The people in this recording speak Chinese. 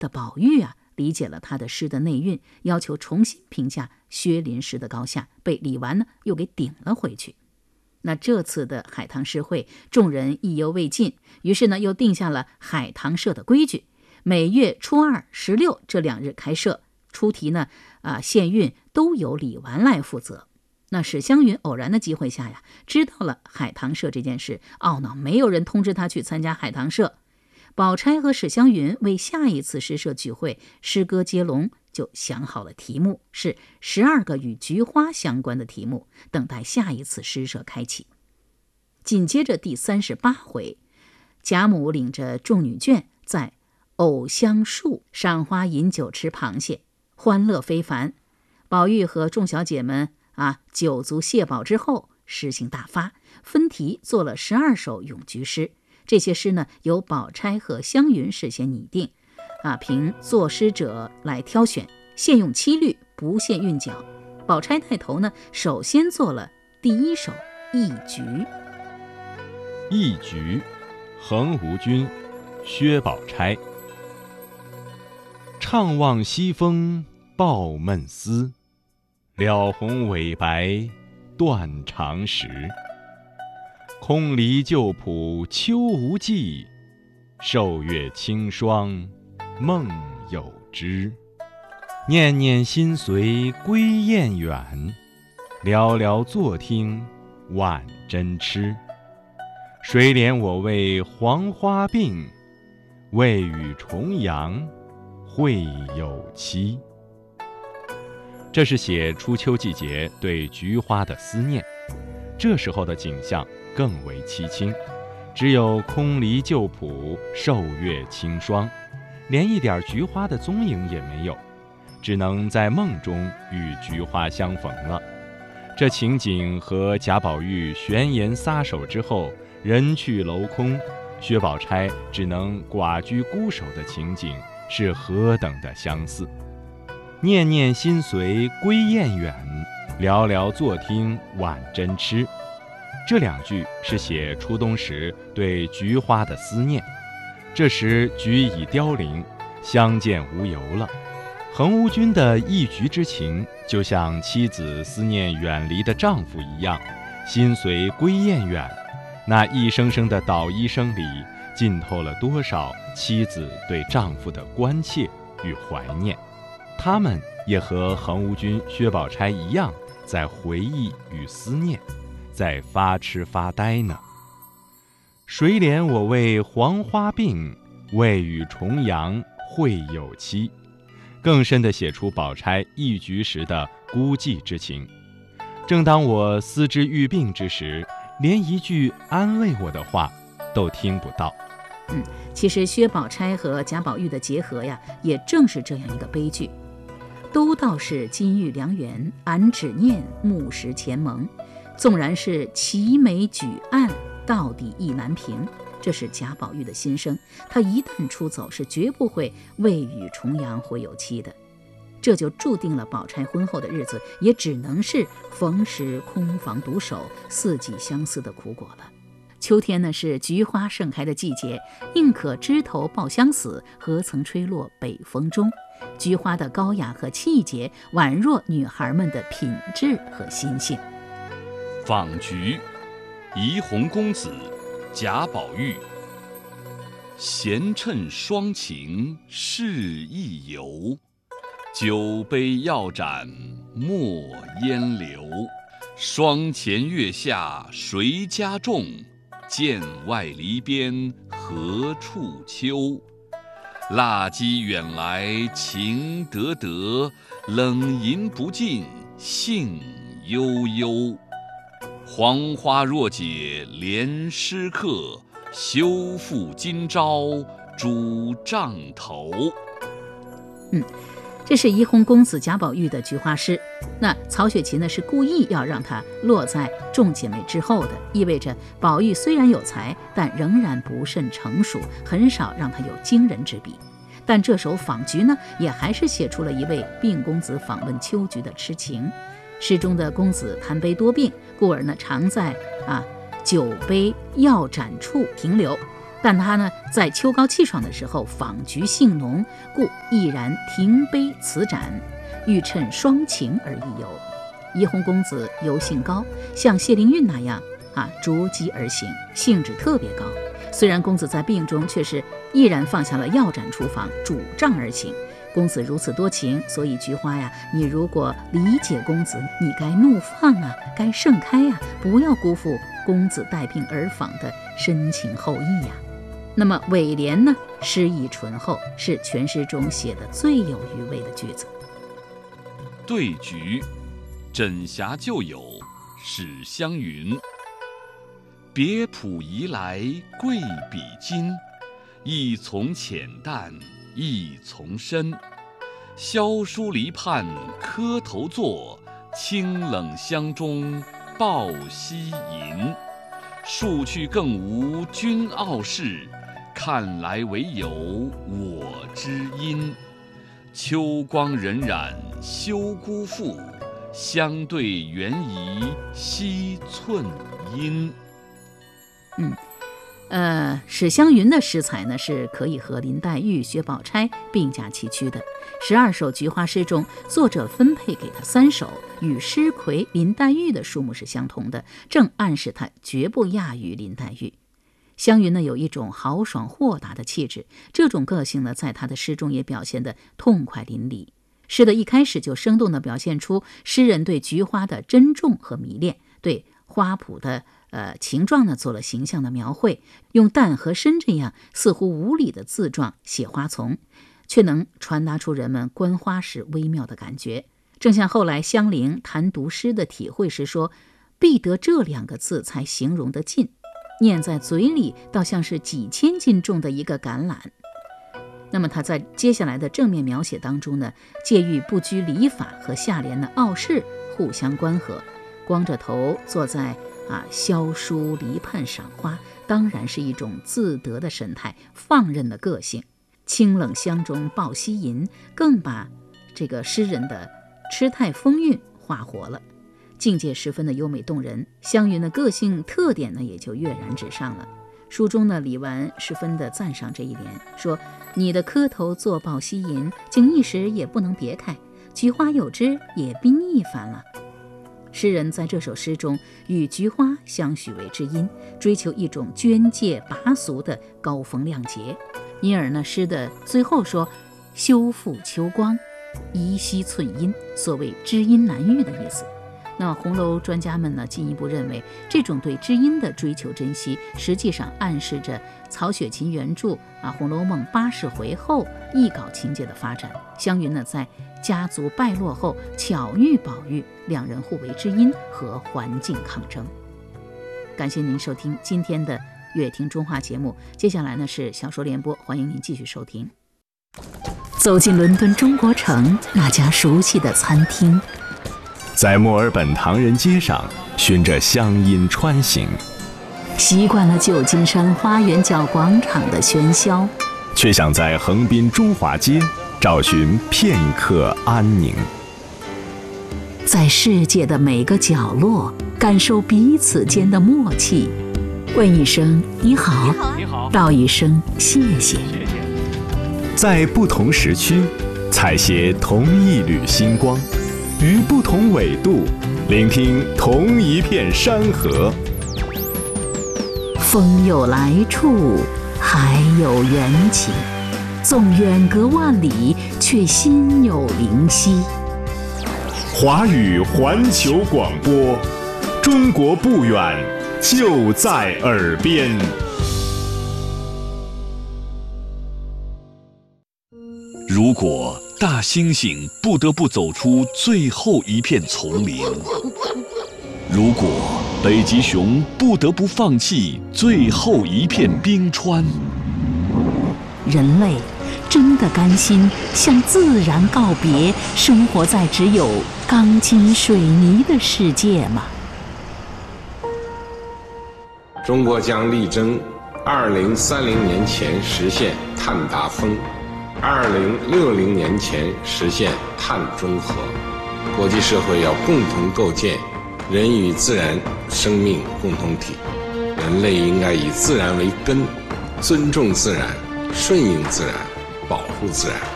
的宝玉理解了他的诗的内蕴，要求重新评价薛林诗的高下，被李纨呢又给顶了回去。那这次的海棠诗会，众人意犹未尽，于是呢又定下了海棠社的规矩，每月初二、16这2日开社，出题呢献韵都由李纨来负责。那史湘云偶然的机会下知道了海棠社这件事，懊恼没有人通知他去参加海棠社。宝钗和史湘云为下一次诗社聚会诗歌接龙，就想好了题目，是12个与菊花相关的题目，等待下一次诗社开启。紧接着第38回，贾母领着众女眷在藕香树赏花饮酒吃螃蟹，欢乐非凡。宝玉和众小姐们酒足蟹饱之后，诗兴大发，分题做了12首咏菊诗。这些诗呢，由宝钗和湘云事先拟定，凭作诗者来挑选，限用七律，不限韵脚。宝钗带头呢，首先做了第1首《忆菊》。《 忆菊》，横无君，薛宝钗。怅望西风抱闷思，了红尾白断肠时。空离旧谱秋无际，受月清霜梦有之。念念心随归雁远，寥寥坐听晚针痴。谁怜我为黄花病，未与重阳会有期。这是写初秋季节对菊花的思念，这时候的景象更为凄清，只有空离旧谱，受月清霜，连一点菊花的踪影也没有，只能在梦中与菊花相逢了。这情景和贾宝玉悬崖撒手之后人去楼空，薛宝钗只能寡居孤守的情景是何等的相似。念念心随归雁远，寥寥坐听晚针痴。这2句是写初冬时对菊花的思念，这时菊已凋零，相见无由了。横无君的忆菊之情，就像妻子思念远离的丈夫一样，心随归雁远。那一声声的捣衣声里，浸透了多少妻子对丈夫的关切与怀念。他们也和横无君、薛宝钗一样，在回忆与思念，在发痴发呆呢。谁怜我为黄花病，未与重阳会有期。更深地写出宝钗忆菊时的孤寂之情。正当我思之欲病之时，连一句安慰我的话都听不到。 其实薛宝钗和贾宝玉的结合也正是这样一个悲剧。都道是金玉良缘，俺只念木石前盟。纵然是齐眉举案，到底意难平。这是贾宝玉的心声，他一旦出走，是绝不会未与重阳会有期的。这就注定了宝钗婚后的日子也只能是逢时空房独守，四季相思的苦果了。秋天呢，是菊花盛开的季节，宁可枝头抱香死，何曾吹落北风中。菊花的高雅和气节，宛若女孩们的品质和心性。 访菊，怡红公子贾宝玉。闲趁双晴试一游，酒杯要盏莫烟流。霜前月下谁家种？剑外篱边何处秋？蜡鸡远来情得得，冷饮不尽兴悠悠。黄花若解怜诗客，休负今朝主帐头。 这是怡红公子贾宝玉的菊花诗。那曹雪芹呢，是故意要让它落在众姐妹之后的，意味着宝玉虽然有才，但仍然不甚成熟，很少让他有惊人之笔。但这首访菊呢，也还是写出了一位病公子访问秋菊的痴情。诗中的公子贪杯多病，故而呢常在酒杯药盏处停留。 但他呢在秋高气爽的时候访菊兴浓，故毅然停杯辞盏，欲趁双晴而一游。怡红公子游性高，像谢灵运那样逐机而行，兴致特别高。虽然公子在病中，却是毅然放下了药盏厨房，拄杖而行。公子如此多情，所以菊花呀，你如果理解公子，你该怒放该盛开不要辜负公子带病而访的深情厚意那么尾联呢，诗意醇厚，是全诗中写的最有余味的句子。 对菊，枕霞旧友史湘云。别浦移来贵比金，一从浅淡一从深。萧疏篱畔磕头坐，清冷香中抱膝吟。数去更无君傲世，看来唯有我知音。秋光荏苒休辜负，相对缘宜惜寸阴。 史湘云的诗才呢，是可以和林黛玉、薛宝钗并驾齐驱的。12首菊花诗中，作者分配给他3首，与诗魁林黛玉的数目是相同的，正暗示他绝不亚于林黛玉。湘云呢，有一种豪爽豁达的气质，这种个性呢，在他的诗中也表现得痛快淋漓。诗的一开始就生动地表现出诗人对菊花的珍重和迷恋，对花圃的情状呢做了形象的描绘，用淡和深这样似乎无理的字状写花丛，却能传达出人们观花时微妙的感觉。正像后来香菱谈读诗的体会时说，必得这2个字才形容得尽，念在嘴里倒像是几千斤重的一个橄榄。那么他在接下来的正面描写当中呢，借喻不拘礼法和下联的傲视互相关合，光着头坐在萧疏篱畔赏花，当然是一种自得的神态，放任的个性。清冷香中抱膝吟，更把这个诗人的痴态风韵画活了，境界十分的优美动人。湘云的个性特点呢，也就跃然纸上了。书中呢，李纨十分的赞赏这一联，说你的磕头坐抱膝吟，竟一时也不能别开，菊花有之也冰一番了。诗人在这首诗中与菊花相许为知音，追求一种捐介拔俗的高风亮节，因而呢，诗的最后说修复秋光，宜惜寸阴，所谓知音难遇的意思。那红楼专家们呢，进一步认为，这种对知音的追求珍惜，实际上暗示着曹雪芹原著《红楼梦》80回后艺稿情节的发展。湘云呢，在家族败落后巧遇宝玉，2人互为知音和环境抗争。感谢您收听今天的乐听中华节目，接下来呢是小说联播，欢迎您继续收听。走进伦敦中国城那家熟悉的餐厅， 在墨尔本唐人街上循着乡音穿行， 习惯了旧金山花园角广场的喧嚣， 却想在横滨中华街找寻片刻安宁。 在世界的每个角落感受彼此间的默契，问一声你好，道一声谢谢。 在不同时区采撷同一缕星光，于不同纬度聆听同一片山河。 风有来处，海有缘起，纵远隔万里，却心有灵犀。 华语环球广播，中国不远，就在耳边。 如果大猩猩不得不走出最后一片丛林，如果北极熊不得不放弃最后一片冰川， 人类真的甘心向自然告别，生活在只有钢筋水泥的世界吗？ 中国将力争2030年前实现碳达峰，2060年前实现碳中和。国际社会要共同构建人与自然生命共同体，人类应该以自然为根， 尊重自然，顺应自然，保护自然。